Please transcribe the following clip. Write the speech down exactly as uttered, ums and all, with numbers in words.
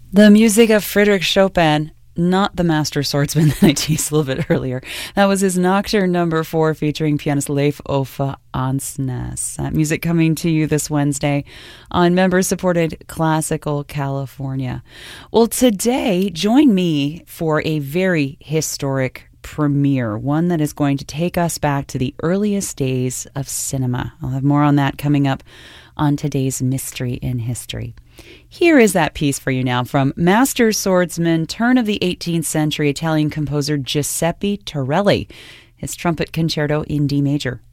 The music of Frédéric Chopin, not the master swordsman that I teased a little bit earlier. That was his Nocturne number four featuring pianist Leif Ove Andsnes. Uh, music coming to you this Wednesday on member-supported Classical California. Well, today, join me for a very historic premiere, one that is going to take us back to the earliest days of cinema. I'll have more on that coming up on today's Mystery in History. Here is that piece for you now from master swordsman, turn of the eighteenth century Italian composer Giuseppe Torelli, his trumpet concerto in D major.